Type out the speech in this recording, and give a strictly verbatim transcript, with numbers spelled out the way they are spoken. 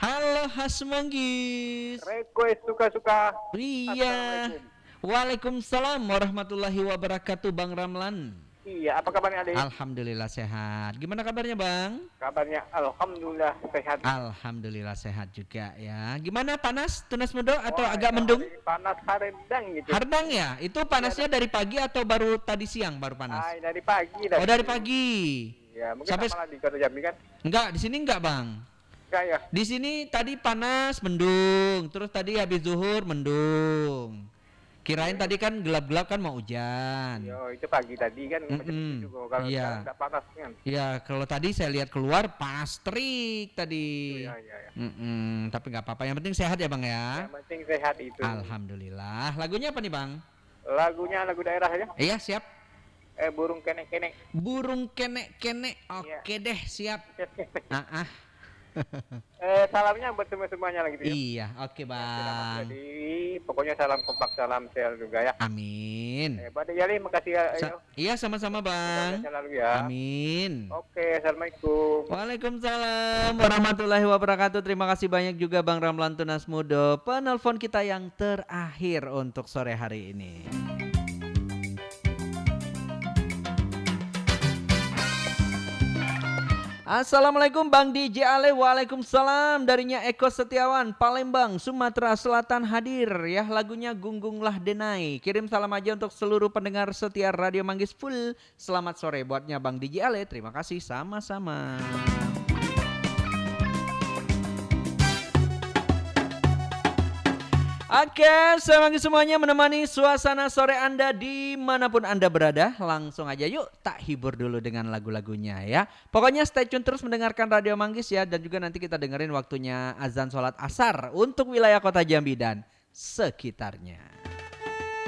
Halo Hasmonggis. Request suka-suka. Iya. Waalaikumsalam warahmatullahi wabarakatuh Bang Ramlan. Iya, apa kabarnya Adik? Alhamdulillah sehat. Gimana kabarnya Bang? Kabarnya alhamdulillah sehat. Alhamdulillah sehat juga ya. Gimana panas Tunas Mudo atau Wah, agak ya, mendung? panas haredang gitu. Hardang ya? Itu panasnya dari pagi atau baru tadi siang baru panas? Ay, dari pagi Oh dari pagi. Ya, mungkin Sampai sama lah di Kota Jambi kan? enggak di sini enggak Bang. Enggak ya? Di sini tadi panas mendung, terus tadi habis zuhur mendung. Kirain tadi kan gelap-gelap kan mau hujan. Yo, itu pagi tadi kan Mm-mm. macam itu juga kalau Iya. sekarang enggak panas kan. Ya kalau tadi saya lihat keluar pas terik tadi. Iya, iya, iya. Mm-mm, tapi nggak apa-apa. Yang penting sehat ya Bang ya. Yang penting sehat itu. Alhamdulillah. Lagunya apa nih Bang? Lagunya lagu daerah aja. Iya siap. Eh burung kenek-kenek. Burung kenek-kenek. Oke deh siap. Ah ah. eh salamnya buat semua-semuanya lagi gitu ya. Iya oke Bang. Jadi pokoknya salam kompak, salam sehat juga ya. Amin. Eh, Pak Yali, makasih ya. Sa- iya sama-sama Bang. Sehat selalu ya. Amin. Oke, assalamualaikum. Waalaikumsalam warahmatullahi wabarakatuh. Terima kasih banyak juga Bang Ramlan Tunas Mudo, penelpon kita yang terakhir untuk sore hari ini. Assalamualaikum Bang D J Ale. Waalaikumsalam. Darinya Eko Setiawan, Palembang, Sumatera Selatan hadir ya. Lagunya Gunggunglah Denai. Kirim salam aja untuk seluruh pendengar setia Radio Manggis full. Selamat sore buatnya Bang D J Ale. Terima kasih sama-sama. Oke, saya Manggis semuanya menemani suasana sore Anda dimanapun Anda berada. Langsung aja yuk tak hibur dulu dengan lagu-lagunya ya. Pokoknya stay tune terus mendengarkan Radio Manggis ya. Dan juga nanti kita dengerin waktunya azan sholat asar untuk wilayah kota Jambi dan sekitarnya.